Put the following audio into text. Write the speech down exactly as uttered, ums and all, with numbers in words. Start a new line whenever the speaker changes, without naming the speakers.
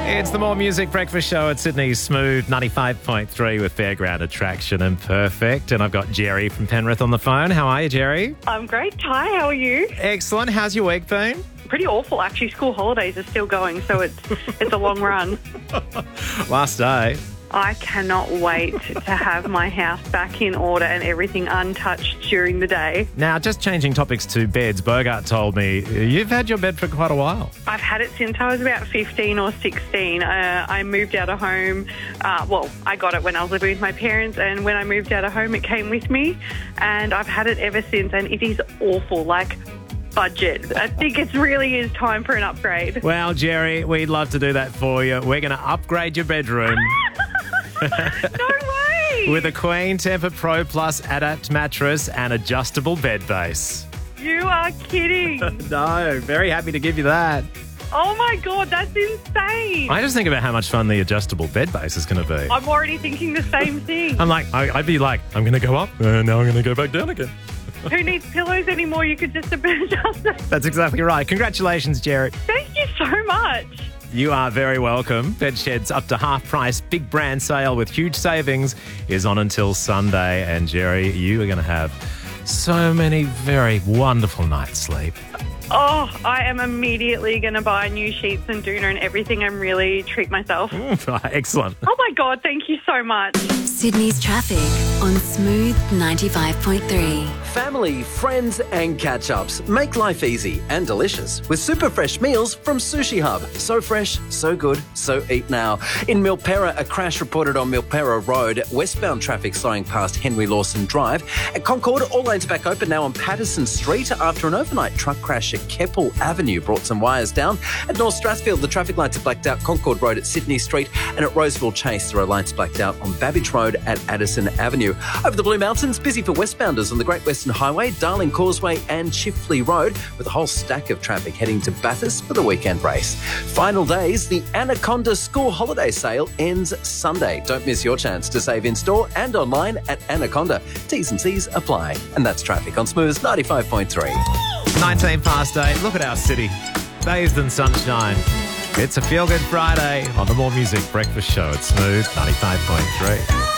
It's the More Music Breakfast Show at Sydney's Smooth ninety-five point three with Fairground Attraction and Perfect. And I've got Jerry from Penrith on the phone. How are you, Jerry?
I'm great. Hi, how are you?
Excellent. How's your week been?
Pretty awful, actually. School holidays are still going, so it's it's a long run.
Last day.
I cannot wait to have my house back in order and everything untouched during the day.
Now, just changing topics to beds, Bogart told me you've had your bed for quite a while.
I've had it since I was about fifteen or sixteen. Uh, I moved out of home. Uh, well, I got it when I was living with my parents, and when I moved out of home, it came with me, and I've had it ever since, and it is awful. Like, budget. I think it really is time for an upgrade.
Well, Jerry, we'd love to do that for you. We're going to upgrade your bedroom.
No way!
With a Queen Temper Pro Plus Adapt mattress and adjustable bed base.
You are kidding.
No, very happy to give you that.
Oh my God, that's insane.
I just think about how much fun the adjustable bed base is going to be.
I'm already thinking the same thing.
I'm like, I, I'd be like, I'm going to go up, and now I'm going to go back down again.
Who needs pillows anymore? You could just adjust it.
That's exactly right. Congratulations, Jerry.
Thank you so much.
You are very welcome. Bedshed's up to half price big brand sale with huge savings is on until Sunday. And Jerry, you are going to have so many very wonderful nights' sleep.
Oh, I am immediately going to buy new sheets and doona and everything and really treat myself.
Excellent.
Oh my God, thank you so much.
Sydney's traffic on Smooth ninety-five point three.
Family, friends and catch-ups make life easy and delicious with super fresh meals from Sushi Hub. So fresh, so good, so eat now. In Milperra, a crash reported on Milperra Road. Westbound traffic slowing past Henry Lawson Drive. At Concord, all lanes back open now on Patterson Street after an overnight truck crash at Keppel Avenue brought some wires down. At North Strathfield, the traffic lights are blacked out Concord Road at Sydney Street, and at Roseville Chase, there are lights blacked out on Babbage Road at Addison Avenue. Over the Blue Mountains, busy for westbounders on the Great Western Highway, Darling Causeway and Chifley Road, with a whole stack of traffic heading to Bathurst for the weekend race. Final days, the Anaconda School Holiday Sale ends Sunday. Don't miss your chance to save in-store and online at Anaconda. T's and C's apply. And that's traffic on Smooth ninety-five point three.
nineteen past eight. Look at our city. Bathed in sunshine. It's a feel-good Friday on the More Music Breakfast Show at Smooth ninety-five point three.